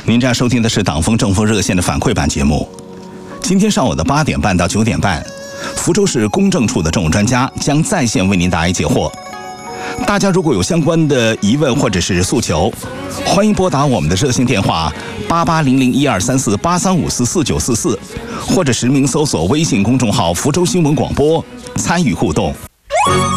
您正在收听的是党风政风热线的反馈版节目。今天上午的8点半到9点半，福州市公证处的政务专家将在线为您答疑解惑。大家如果有相关的疑问或者是诉求，欢迎拨打我们的热线电话8800123483544944，或者实名搜索微信公众号福州新闻广播参与互动。